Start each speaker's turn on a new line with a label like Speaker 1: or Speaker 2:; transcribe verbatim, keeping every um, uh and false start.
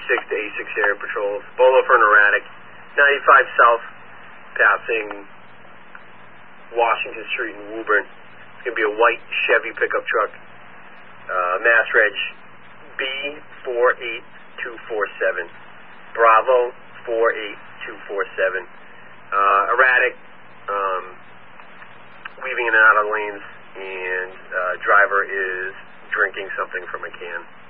Speaker 1: six to A six area patrols. Bolo for an erratic. ninety-five south, passing Washington Street in Woburn. It's going to be a white Chevy pickup truck. Uh, Mass Reg B four eight two four seven. Bravo four eight two four seven. Uh, erratic, um, weaving in and out of lanes, and uh, driver is drinking something from a can.